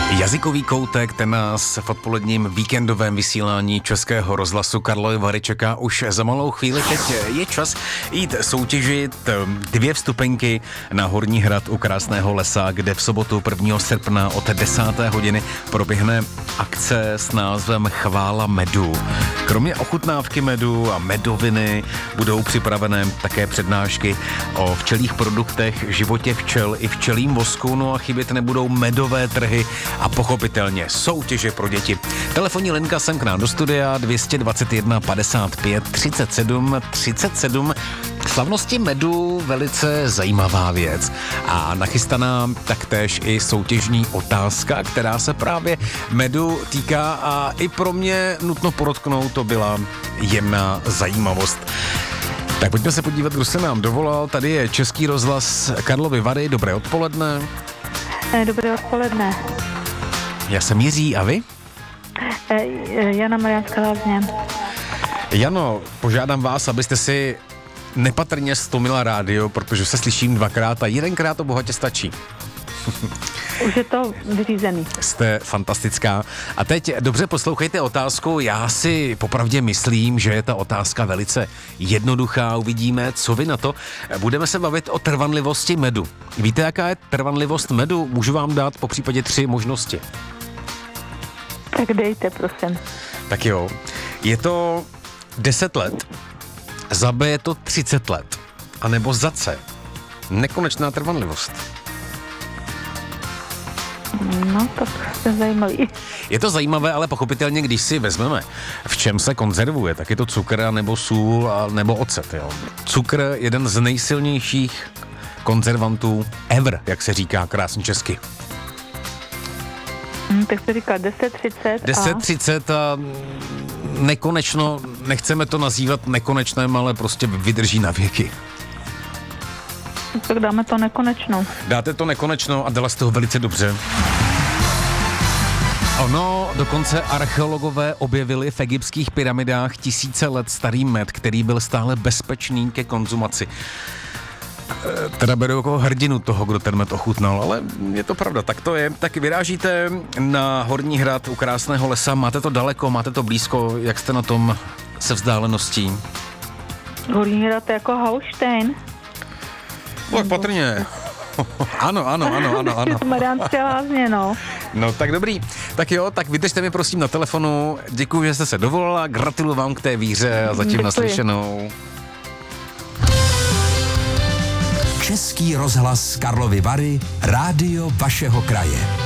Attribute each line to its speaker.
Speaker 1: Jazykový koutek, ten nás v odpoledním víkendovém vysílání Českého rozhlasu Karlovy Vary čeká už za malou chvíli. Teď je čas jít soutěžit 2 vstupenky na Horní hrad u Krásného lesa, kde v sobotu 1. srpna od 10. hodiny proběhne akce s názvem Chvála medu. Kromě ochutnávky medu a medoviny budou připravené také přednášky o včelích produktech, životě včel i včelím vosku, no a chybět nebudou medové trhy a pochopitelně soutěže pro děti. Telefonní linka sem k nám do studia 221 55 37 37. K slavnosti medu velice zajímavá věc a nachystaná taktéž i soutěžní otázka, která se právě medu týká a i pro mě nutno podotknout, to byla jemná zajímavost. Tak pojďme se podívat, kdo se nám dovolal. Tady je Český rozhlas Karlovy Vary. Dobré odpoledne.
Speaker 2: Dobré odpoledne.
Speaker 1: Já jsem Jiří, a vy?
Speaker 2: Jana Mariánská Lázně.
Speaker 1: Jano, požádám vás, abyste si nepatrně stlumila rádio, protože se slyším 2krát a 1krát to bohatě stačí.
Speaker 2: Už je to vyřízený.
Speaker 1: Jste fantastická. A teď dobře poslouchejte otázku. Já si popravdě myslím, že je ta otázka velice jednoduchá. Uvidíme, co vy na to. Budeme se bavit o trvanlivosti medu. Víte, jaká je trvanlivost medu? Můžu vám dát popřípadě 3 možnosti.
Speaker 2: Tak dejte, prosím.
Speaker 1: Tak jo. Je to 10 let, za B je to 30 let, anebo za C nekonečná trvanlivost.
Speaker 2: No, tak to je zajímavý.
Speaker 1: Je to zajímavé, ale pochopitelně, když si vezmeme, v čem se konzervuje, tak je to cukr, nebo sůl, nebo ocet. Jo. Cukr, jeden z nejsilnějších konzervantů ever, jak se říká krásně česky.
Speaker 2: Tak se říká 10-30
Speaker 1: 10-30 a nekonečno, nechceme to nazývat nekonečném, ale prostě vydrží na věky.
Speaker 2: Tak dáme to nekonečno.
Speaker 1: Dáte to nekonečno a dala jste ho velice dobře. Ono, dokonce archeologové objevili v egyptských pyramidách 1000 let starý med, který byl stále bezpečný ke konzumaci. Teda beru jako hrdinu toho, kdo ten med ochutnal, ale je to pravda, tak to je. Tak vyrážíte na Horní hrad u Krásného lesa, máte to daleko, máte to blízko, jak jste na tom se vzdáleností?
Speaker 2: Horní hrad je jako Hauštejn.
Speaker 1: Tak patrně. Ano.
Speaker 2: Mariánské Lázně, no.
Speaker 1: No tak dobrý. Tak jo, tak vydržte mi prosím na telefonu. Děkuji, že jste se dovolala, gratuluju vám k té víře a zatím naslyšenou.
Speaker 3: Český rozhlas Karlovy Vary, rádio vašeho kraje.